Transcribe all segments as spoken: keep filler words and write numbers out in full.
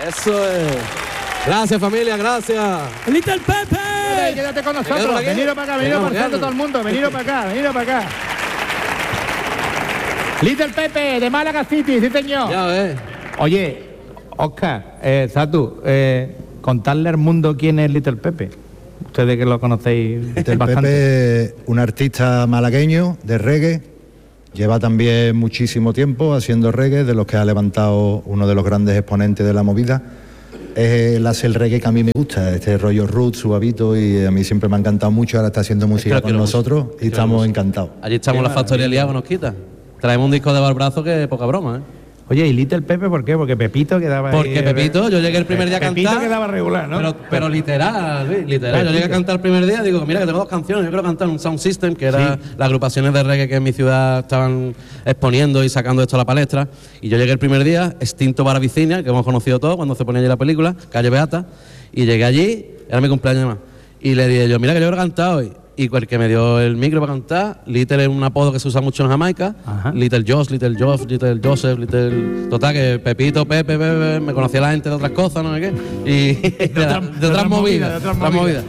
Eso es. Gracias, familia, gracias. Little Pepe. Hey, quédate con nosotros. Venido para acá, venido para acá todo el mundo. Venido para acá, venido para acá. Little Pepe, de Málaga City, sí señor. Ya ves. Oye, Oscar, eh, Satu, eh, contarle al mundo quién es Little Pepe. Ustedes que lo conocéis Little bastante. Pepe, un artista malagueño de reggae, lleva también muchísimo tiempo haciendo reggae, de los que ha levantado uno de los grandes exponentes de la movida. Él hace el reggae que a mí me gusta, este rollo roots, suavito, y a mí siempre me ha encantado mucho. Ahora está haciendo música con nosotros mucho. Y estamos encantados. Allí estamos en la factoría liada, nos quita. Traemos un disco de Barbrazo que poca broma, ¿eh? Oye, ¿y Little Pepe por qué? Porque Pepito quedaba Porque ahí, Pepito, yo llegué el primer día a cantar. Pepito quedaba regular, ¿no? Pero, pero literal, Luis, literal. Pepito. Yo llegué a cantar el primer día, digo, mira que tengo dos canciones, yo quiero cantar un Sound System, que era Sí. las agrupaciones de reggae que en mi ciudad estaban exponiendo y sacando esto a la palestra. Y yo llegué el primer día, Extinto Baravicinia, que hemos conocido todos cuando se ponía allí la película, Calle Beata, y llegué allí, era mi cumpleaños además, y le dije yo, mira que yo quiero cantar hoy. Y el que me dio el micro para cantar, Little es un apodo que se usa mucho en Jamaica. Ajá. Little Josh, Little Josh, Little Joseph, Little... Total, que Pepito, Pepe, Pepe, me conocía la gente de otras cosas, no sé qué. Y de, otra- de de otras otras movidas, movidas, de de otras otras movidas.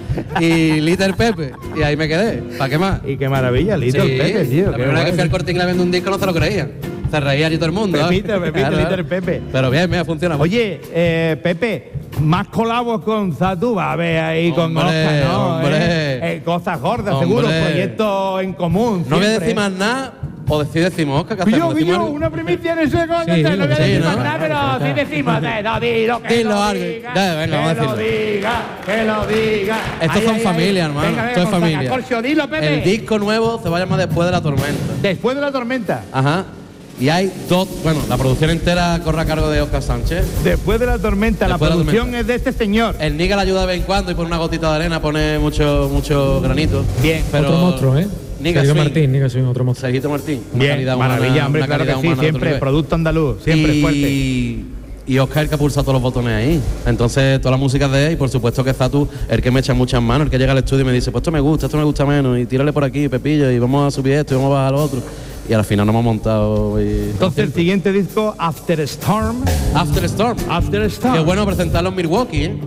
Y Little Pepe, y ahí me quedé. ¿Para qué más? Y qué maravilla, Little Sí, Pepe, tío. la qué primera vez que guay. fui al Corte Inglés viendo un disco no se lo creían. Se reía allí todo el mundo. ¿sabes? Pepito, Pepito, Little Pepe. Pero bien, mira, funciona. Oye, eh, Pepe, más colabos con Zatu, va a ver ahí con Hombre, Oscar, ¿no? hombre. Eh, eh, cosas gordas, Hombre. seguro, proyectos en común. No voy a siempre. decir más nada, o decir decimos, Oscar, ¿qué Pillo, hacemos? pillo, ¿Decimos algo? una primicia en ese gol, Sí, no voy a sí, decir ¿no? más nada, pero sí decimos, eh, no, dilo, que Dilo lo algo. diga, Ya, venga, vamos a que lo decirlo. diga, que lo diga. Estos Ay, son ay, familia, ay. hermano. Venga, venga, Esto es con familia. Sacacorcio, dilo, Pepe. El disco nuevo se va a llamar Después de la Tormenta. Después de la tormenta. Ajá. Y hay dos, bueno, la producción entera corre a cargo de Oscar Sánchez. Después de la tormenta, Después de la la producción tormenta. es de este señor. El Niga la ayuda de vez en cuando y pone una gotita de arena, pone mucho, mucho granito. Bien, pero Otro monstruo, ¿eh? Niga Sergio Swing. Martín, Niga Swing, otro monstruo. Sergito Martín. Una Bien, calidad humana, maravilla, hombre, una claro que calidad sí, humana de otro siempre, nivel. producto andaluz, siempre y, fuerte. Y Oscar el que ha pulsado todos los botones ahí. Entonces, toda la música de él, y por supuesto que Zatu, el que me echa muchas manos, el que llega al estudio y me dice, pues esto me gusta, esto me gusta menos, y tírale por aquí, Pepillo, y vamos a subir esto, y vamos a bajar lo otro. Y al final nos hemos montado. Y... Entonces, el siguiente disco, After Storm. After Storm. After Storm. Qué bueno presentarlo en Milwaukee, ¿eh?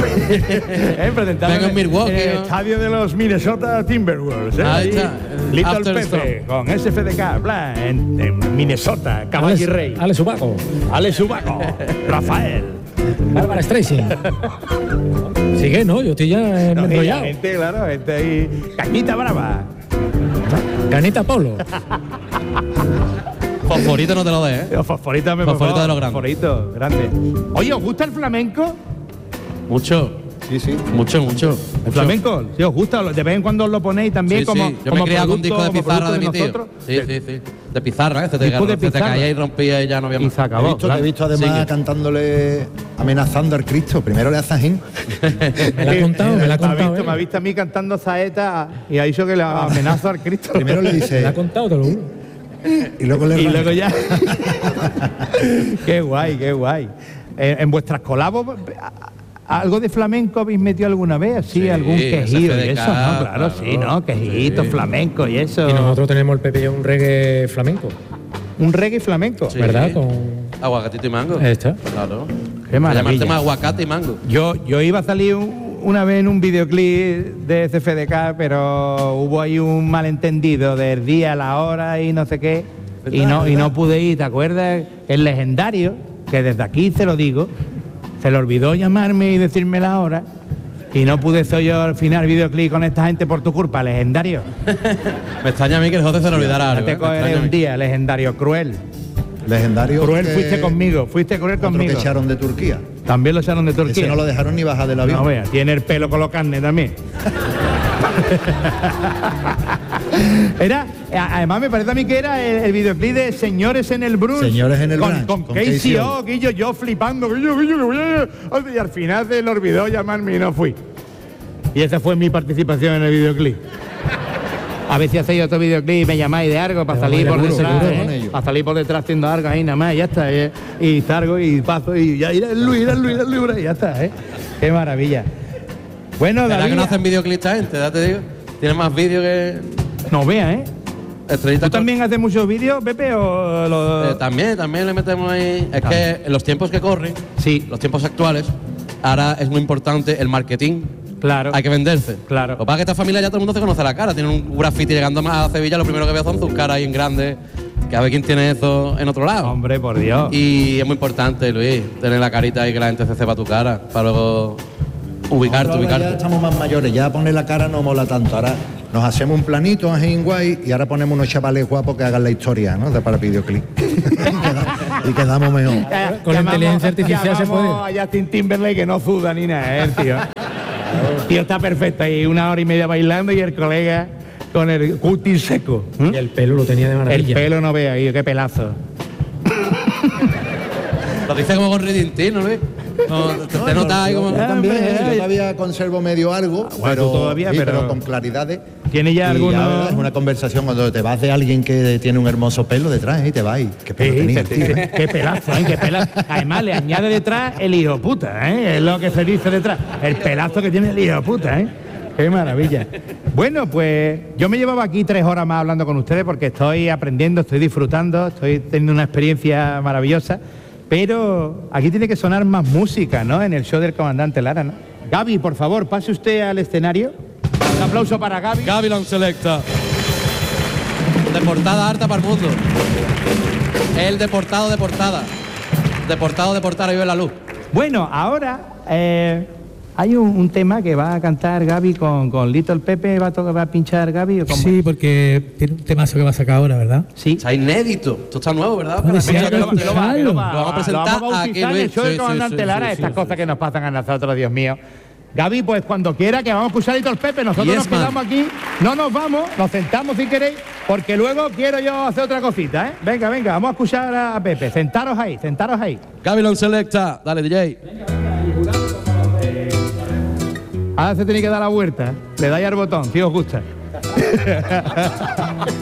eh, presentado Venga en Milwaukee, en el ¿no? estadio de los Minnesota Timberwolves. ¿eh? Ahí está, el Little After Pepe con S F D K, bla, en, en Minnesota, Caballo y Rey. Ale Subaco. Ale Subaco, Rafael. Bárbara Streisand. Sigue, ¿no? Yo estoy ya No, enrollado. gente, claro, gente ahí. Cañita brava. Canita Polo. Fosforito no te lo des, ¿eh? Los fosforitos me Fosforito por favor, de los grandes. Fosforito, grande. Oye, ¿os gusta el flamenco? Mucho. Sí, sí. Mucho, mucho. ¿El flamenco? ¿Sí os gusta? De vez en cuando os lo ponéis también Sí, como, sí. Yo como me he criado con un producto- disco de como pizarra de producto mi tío. nosotros. Sí, sí, sí. De pizarra, ¿eh? Se te, Disco de se te pizarra. caía y rompía y ya no había Y más. se He acabó. visto, claro. te he visto además Sigue. cantándole, amenazando al Cristo. Primero le hacen Me la ha contado, me la ha Me ha contado. visto, ¿eh? me ha visto a mí cantando saeta y ha dicho que le amenazo al Cristo. Primero le Me la dice ha contado, te lo juro. y luego le y arranca. luego ya. Qué guay, qué guay. Eh, en vuestras colabos, a- ¿algo de flamenco habéis metido alguna vez? Sí, Sí, algún quejido y S F D K, eso, ¿no? Claro, claro. sí, ¿no? Quejitos, Sí. flamenco y eso. Y nosotros tenemos el Pepe un reggae flamenco, Un reggae flamenco. Sí. ¿verdad? Con... Aguacatito y mango. Ahí está. Claro. Qué Se llama el maravilla. tema aguacate y mango. Yo, yo iba a salir un- una vez en un videoclip de S F D K, pero hubo ahí un malentendido del día, la hora y no sé qué. Y no, y no pude ir, ¿te acuerdas? El legendario, que desde aquí se lo digo, se le olvidó llamarme y decirme la hora. Y no pude ser yo al final videoclip con esta gente por tu culpa, legendario. Me extraña a mí que el José se le olvidara Ya algo. te ¿eh? Me extraña cogeré a un mí. día, legendario, cruel. Legendario. Cruel que- fuiste conmigo, fuiste cruel Otro conmigo. que echaron de Turquía. También lo echaron de Turquía. Ese no lo dejaron ni bajar del avión. No vea, tiene el pelo con los carnes también. Era, a- además me parece a mí que era el, el videoclip de Señores en el Brunch. Señores en el con, Brunch, Con, con Casey Casey O, O. Guillo, yo flipando, Guillo, Guillo, que voy a- y al final se le olvidó llamarme y no fui. Y esa fue mi participación en el videoclip. A ver si hacéis otro videoclip y me llamáis de algo para salir por seguro, detrás, seguro ¿eh? con ellos. Para salir por detrás haciendo algo ahí nada más, ya está, ¿eh? Y salgo y paso y ya irá el Luis, irá el Luis, irá el Luis, y ya está, ¿eh? Qué maravilla. Bueno, ¿Verdad David, que no hacen videoclips esta gente? Ya te digo. Tiene más vídeos que. no vea, ¿eh? Estrellita ¿Tú también haces muchos vídeos, Pepe? O lo... Eh, también, también le metemos ahí. Es que en los tiempos que corren, Sí. los tiempos actuales, ahora es muy importante el marketing. Claro. Hay que venderse. Claro. Lo que pasa es que esta familia ya todo el mundo se conoce la cara. Tiene un graffiti llegando más a Sevilla, lo primero que veo son sus caras ahí en grande. Que a ver quién tiene eso en otro lado. Hombre, por Dios. Y es muy importante, Luis, tener la carita ahí que la gente se sepa tu cara. Para luego ubicarte, Nosotros ahora ubicarte. Ya estamos más mayores, ya poner la cara no mola tanto. Ahora nos hacemos un planito así en guay y ahora ponemos unos chavales guapos que hagan la historia, ¿no? De para el videoclip. y quedamos mejor. Ya- Con la llamamos- inteligencia artificial se llamamos puede. a Justin Timberlake que no suda ni nada, ¿eh, el tío? El tío está perfecto ahí, una hora y media bailando y el colega con el cutis seco. ¿Mm? Y el pelo lo tenía de El maravilla. pelo no vea ahí, qué pelazo. Lo dice como con Ridintín, ¿no, Luis? No, te, te notas ahí como. Yo también, Ah, yo hombre. todavía conservo medio algo, bueno, pero, tú todavía, sí, pero- con claridades. ¿Tiene ya Y alguno? ahora es una conversación cuando te vas de alguien que tiene un hermoso pelo detrás y te vas y qué pelo Sí, tenía, te- tío, te- ¿eh? qué pelazo, ¿eh? Qué pelazo. Además, le añade detrás el hijo puta, ¿eh? Es lo que se dice detrás. El pelazo que tiene el hijo puta, ¿eh? Qué maravilla. Bueno, pues yo me llevaba aquí tres horas más hablando con ustedes porque estoy aprendiendo, estoy disfrutando, estoy teniendo una experiencia maravillosa. Pero aquí tiene que sonar más música, ¿no? En el show del comandante Lara, ¿no? Gaby, por favor, pase usted al escenario. Un aplauso para Gaby. Gavilán Selecta. De portada harta para el mundo. El deportado de portada. Deportado de portada, vive la luz. Bueno, ahora eh, hay un, un tema que va a cantar Gaby con, con Little Pepe. ¿Va a, to- va a pinchar Gaby o cómo? Sí, porque tiene un temazo que va a sacar ahora, ¿verdad? Sí. Está inédito. Esto está nuevo, ¿verdad? Hombre, Para sí, la hay gente que que lo- escucharlo. lo vamos a presentar Lo vamos a aquí, bautizar en el Luis. show del Sí, sí, comandante sí, Lara, sí, estas sí, cosas sí. que nos pasan a nosotros, Dios mío. Gaby, pues cuando quiera que vamos a escuchar Little Pepe, nosotros Yes, nos man. quedamos aquí, no nos vamos, nos sentamos si queréis, porque luego quiero yo hacer otra cosita, ¿eh? Venga, venga, vamos a escuchar a Pepe. Sentaros ahí, sentaros ahí. Gavilán Selecta. Dale, D J. Ahora se tiene que dar la vuelta. Le dais al botón, si os gusta.